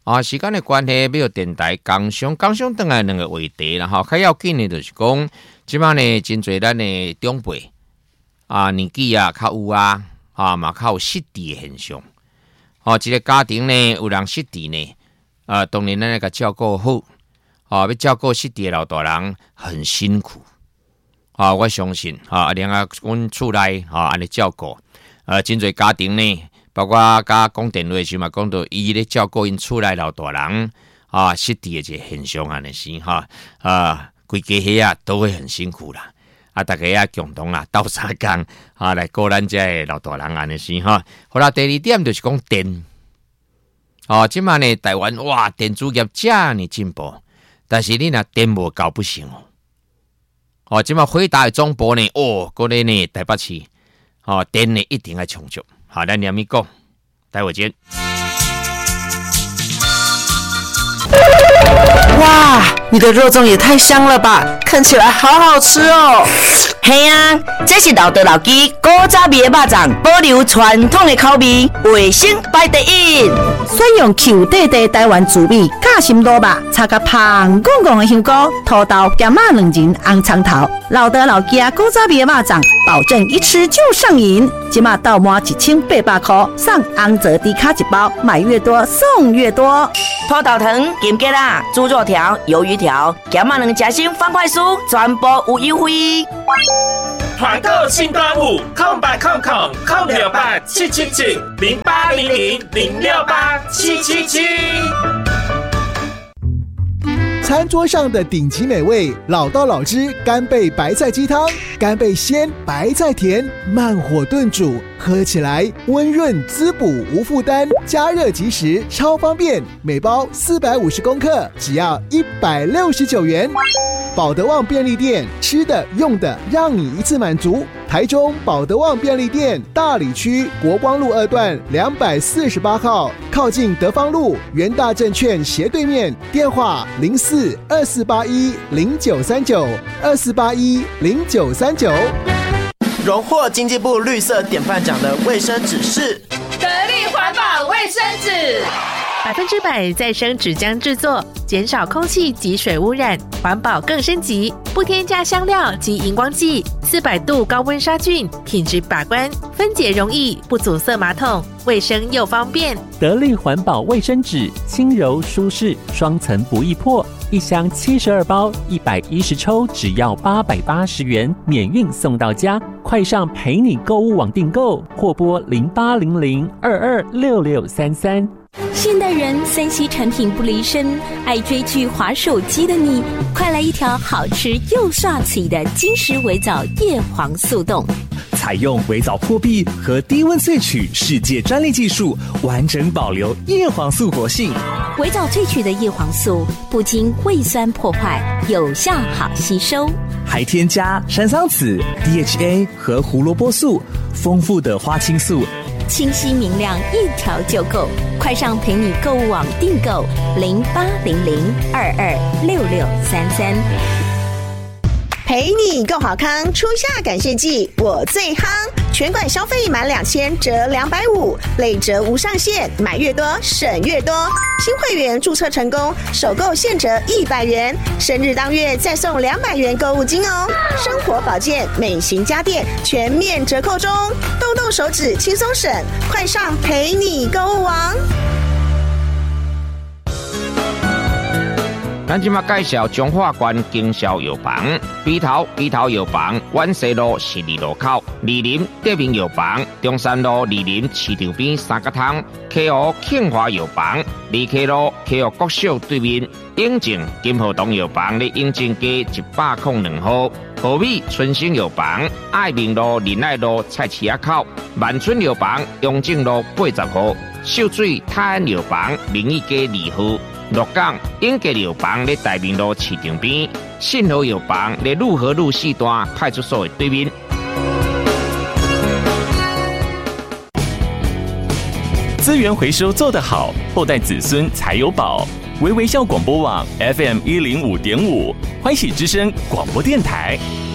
时间的关系，要电台工商转来两个话题啦，较要紧的就是讲，即摆呢真侪咱的长辈年纪较有嘛较有失智的现象。一个家庭呢有人失智呢，当然咱要甲照顾好，要照顾失智的老大人很辛苦。我相信连阮厝内安尼照顾，真侪家庭呢。包括甲讲电话时嘛，讲到伊咧照顾因厝内老大人失智的一个现象安尼是规家伙都会很辛苦啦。大家共同斗相共来顾咱遮的老大人安尼是好啦，第二点就是讲电。即摆呢台湾电子业遮尔进步，但是你若电无够不行即摆回答的总部呢嗰个呢台北市电呢一定要充足。好，咱两米讲，待会见。 哇，你的肉粽也太香了吧，看起来好好吃哦。 嘿啊，这是老道老鸡古早味的肉粽，保留传统的口味，卫生排第一。 选用 Q 弟弟台湾滋味夹心卤肉，插个香滚滚的香菇、土豆、咸肉两仁、红葱头，老道老鸡古早味的肉粽，保证一吃就上瘾。即马到满1800块，上红泽低卡一包，买越多送越多。 土豆糖、金桔啦、猪肉条、鱿鱼条、咸肉两夹心方块酥，全部有优惠。 团购庆端午，0800-777-0800-0687777。 餐桌上的顶级美味，老道老汁干贝白菜鸡汤，干贝鲜，白菜甜，慢火炖煮，喝起来温润滋补无负担，加热即食，超方便。每包450公克，只要169元。保德旺便利店，吃的用的让你一次满足。台中保德旺便利店大里区国光路2段248号，靠近德芳路元大证券斜对面，电话04-2481-0939，2481-0939。 荣获经济部绿色典范奖的卫生纸是得力环保卫生纸 ，100%再生纸浆制作，减少空气及水污染，环保更升级，不添加香料及荧光剂，400度高温杀菌，品质把关，分解容易，不阻塞马桶，卫生又方便。 得力环保卫生纸，轻柔舒适，双层不易破，一箱72包，110抽，只要880元，免运送到家。快上陪你购物网订购，或拨0800-226633。 现代人3C 产品不离身，爱追剧滑手机的你，快来一条好吃又刷起的金石微藻叶黄素冻， 采用微藻破壁和低温萃取世界专利技术，完整保留叶黄素活性。 微藻萃取的叶黄素不经胃酸破坏，有效好吸收， 还添加山桑子、DHA 和胡萝卜素，丰富的花青素， 清晰明亮，一条就够。快上陪你购物网订购0800-226633。 陪你购好康，初夏感谢季我最夯，全馆消费满2000折250，累折无上限，买越多省越多。新会员注册成功，首购现折100元，生日当月再送200元购物金哦。生活保健、美型家电全面折扣中，动动手指轻松省，快上陪你购物网。 咱即马介绍中华关经销药房，鼻头药房，万西路12路口，二林德明药房，中山路二林市场边三角汤，溪湖庆华药房，二溪路溪湖国小对面，永靖金河东药房咧永靖街102号，和美春兴药房，爱民路仁爱路菜市仔口，万春药房永靖路80号，秀水泰安药房明义街2号。鹿港永吉药房咧大明路市场边，信和药房咧路和路4段派出所的对面。 资源回收做得好，后代子孙才有宝。微微笑广播网 FM105.5，欢喜之声广播电台。